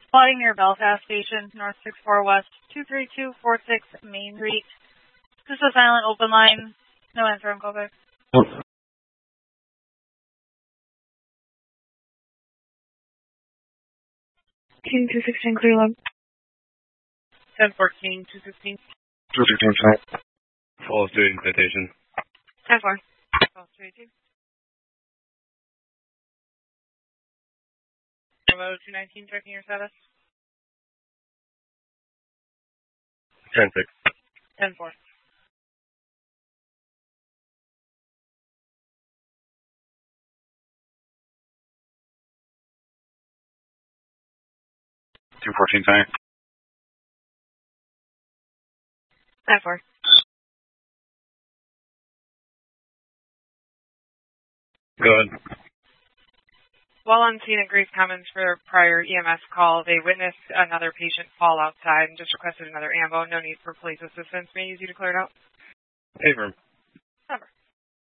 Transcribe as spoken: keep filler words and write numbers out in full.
Plotting near Belfast Station, North six four West, two three two four six Main Street. This is a silent open line. No answer on callback. Team two sixteen, clear log. ten fourteen, two sixteen. two sixteen, flight. Falls to invitation. ten four. Falls to eighteen. Bravo two nineteen, checking your status. ten six. ten four. two fourteen, flight. ten four. Go ahead. While on scene at Grace Commons for a prior E M S call, they witnessed another patient fall outside and just requested another ambo. No need for police assistance. May I use you to clear it out? Affirm. Number.